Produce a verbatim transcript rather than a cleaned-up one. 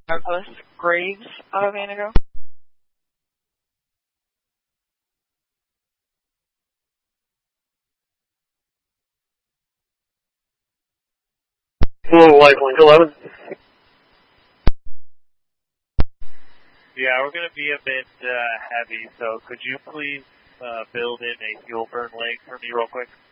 Douglas Graves out of Anago. Hello, Lifelink eleven. Yeah, we're going to be a bit uh, heavy, so could you please uh, build in a fuel burn leg for me real quick?